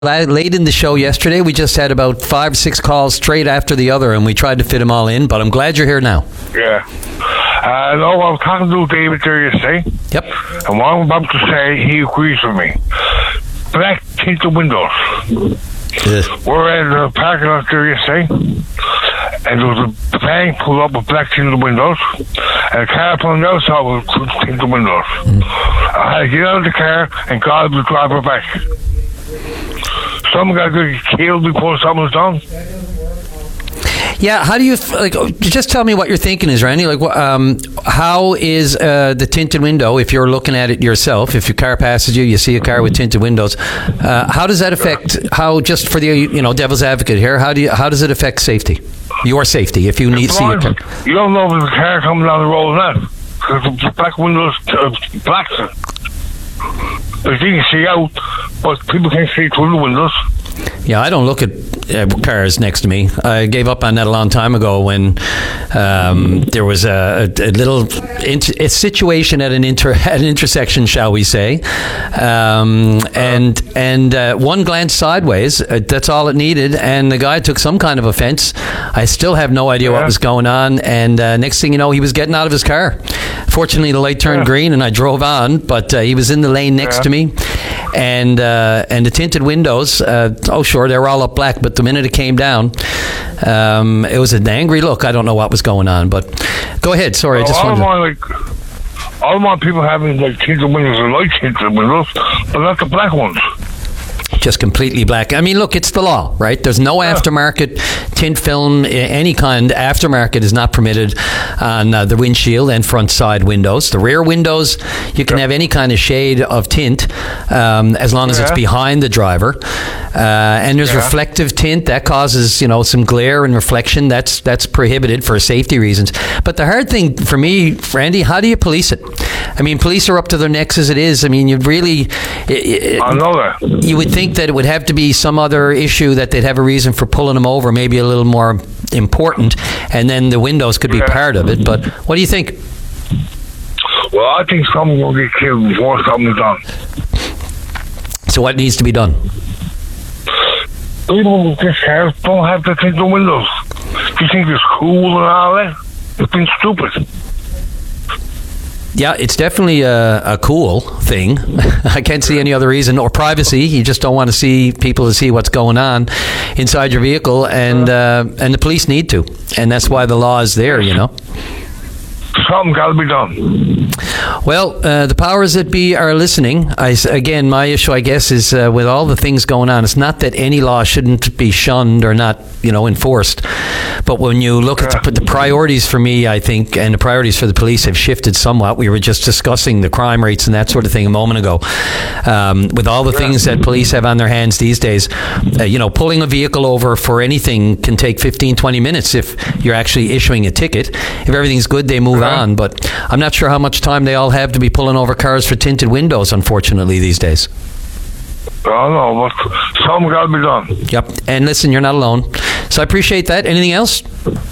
Late in the show yesterday, we just had about 5 or 6 calls straight after the other, and we tried to fit them all in, but I'm glad you're here now. Yeah. No, I was talking to David there yesterday. Yep. And what I'm about to say, he agrees with me. Black tinted windows. We're in the parking lot there yesterday, and there was a van pulled up with black tinted windows, and a car from the outside with tinted windows. I had to get out of the car and God would drive her back. Someone got to get killed before someone's done. Yeah, how do you just tell me what you're thinking is, Randy. How is the tinted window, if you're looking at it yourself, if your car passes you see a car with tinted windows, how does that affect, just for the devil's advocate here, how does it affect safety, your safety, if you see a car? You don't know if there's a car coming down the road now, because the black windows black. You can see out, but people can't see through the windows. Yeah, I don't look at cars next to me. I gave up on that a long time ago when there was a little situation at an intersection, shall we say, and one glance sideways. That's all it needed, and the guy took some kind of offense. I still have no idea what was going on, and next thing you know, he was getting out of his car. Fortunately, the light turned green, and I drove on, but he was in the lane next to me, and the tinted windows. Sure, they were all up black, but the minute it came down, it was an angry look. I don't know what was going on, but go ahead. Sorry, I just wanted I don't want people having tinted windows or light tinted windows, but not the black ones. Just completely black. I mean, look, it's the law, right? There's no aftermarket tint film, any kind. Aftermarket is not permitted on the windshield and front side windows. The rear windows, you can have any kind of shade of tint as long as it's behind the driver. And there's reflective tint that causes, some glare and reflection. That's prohibited for safety reasons. But the hard thing for me, Randy, how do you police it? I mean, police are up to their necks as it is. I mean, you'd really... I know that. You would think that it would have to be some other issue that they'd have a reason for pulling them over, maybe a little more important, and then the windows could be part of it. But what do you think? Well, I think someone will get killed before something's done. So what needs to be done? People with this cars don't have to tinted windows. You think it's cool and all that? It's been stupid. Yeah, it's definitely a cool thing. I can't see any other reason. Or privacy. You just don't want to see people to see what's going on inside your vehicle, and the police need to. And that's why the law is there, Something got to be done. Well, the powers that be are listening. Again, my issue, I guess, is with all the things going on, it's not that any law shouldn't be shunned or not, enforced. But when you look at the priorities for me, I think, and the priorities for the police have shifted somewhat. We were just discussing the crime rates and that sort of thing a moment ago. With all the things that police have on their hands these days, pulling a vehicle over for anything can take 15, 20 minutes if you're actually issuing a ticket. If everything's good, they move on. But I'm not sure how much time they all have to be pulling over cars for tinted windows, unfortunately, these days. I don't know, but something got to be done. Yep. And listen, you're not alone. So I appreciate that. Anything else?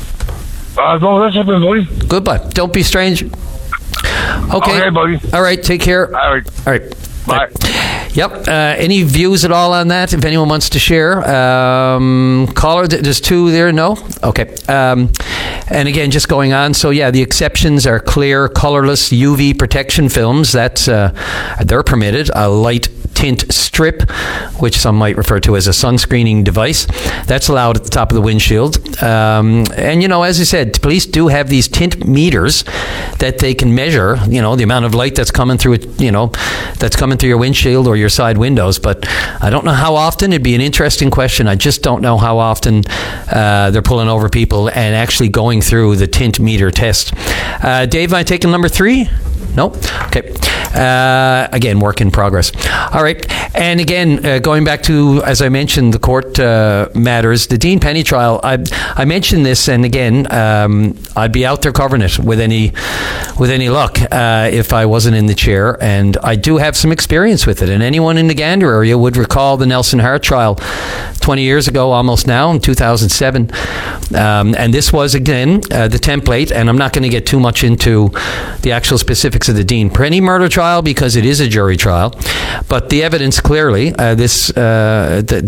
No, that's it, buddy. Goodbye. Don't be strange. Okay, buddy. All right, take care. All right. Bye. Yep. Any views at all on that? If anyone wants to share, caller. There's 2 there. No. Okay. And again, just going on. So yeah, the exceptions are clear, colorless UV protection films. That's they're permitted. A light tint strip, which some might refer to as a sunscreening device, that's allowed at the top of the windshield. And as I said, police do have these tint meters that they can measure. The amount of light that's coming through it. That's coming through your windshield or your side windows. But I don't know how often. It'd be an interesting question. I just don't know how often they're pulling over people and actually going through the tint meter test. Dave, am I taking number 3? No? Okay. Again, work in progress. All right. And again, going back to, as I mentioned, the court matters, the Dean Penny trial, I mentioned this, and again, I'd be out there covering it with any luck if I wasn't in the chair, and I do have some experience with it. And anyone in the Gander area would recall the Nelson Hart trial 20 years ago almost now, in 2007. And this was, again, the template, and I'm not going to get too much into the actual specifics of the Dean Prenny murder trial because it is a jury trial. But the evidence clearly,